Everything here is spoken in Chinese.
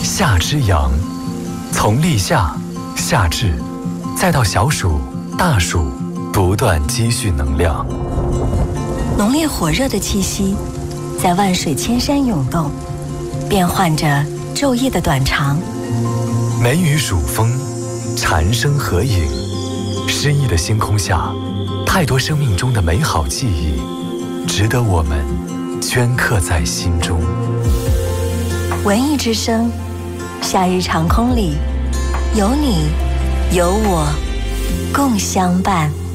夏之阳，从立夏、夏至，再到小暑、大暑，不断积蓄能量。 浓烈火热的气息在万水千山涌动，变换着昼夜的短长。 梅雨暑风，蝉声合影，诗意的星空下，太多生命中的美好记忆，值得我们镌刻在心中。 文艺之声，夏日长空里，有你有我，共相伴。